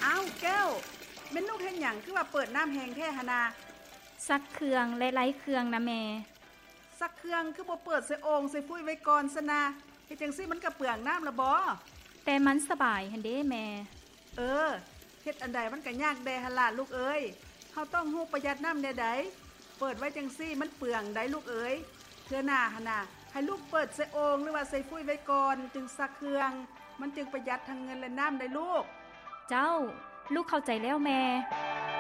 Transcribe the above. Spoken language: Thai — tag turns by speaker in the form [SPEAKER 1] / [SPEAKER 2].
[SPEAKER 1] อ้าวแก้วแม่นลูกเฮ็ดหยังคือว่าเปิดน้ำแห้งแท้หนนา
[SPEAKER 2] ซักเครื่องและไร้เครื่องนะแม่
[SPEAKER 1] ซักเครื่องคือบ่เปิดใส่โอ่งใส่ฟุ้ยไว้ก่อนซะนะเฮ็ดจังซี่มันก็เปลืองน้ำละบ่
[SPEAKER 2] แต่มันสบายหั่นเด้แม่
[SPEAKER 1] เฮ็ดอันใดมันก็ยากแด่หั่นล่ะลูกเอ้ยเฮาต้องรู้ประหยัดน้ำแน่ใดเปิดไว้จังซี่มันเปลืองได้ลูกเอ้ยเทื่อหน้าหั่นน่ะให้ลูกเปิดใส่โอ่งหรือว่าใส่ฟุ้ยไว้ก่อนจึงซักเครื่องมันจึงประหยัดทั้งเงินและน้ำได้ลูก
[SPEAKER 2] เจ้าลูกเข้าใจแล้วแม่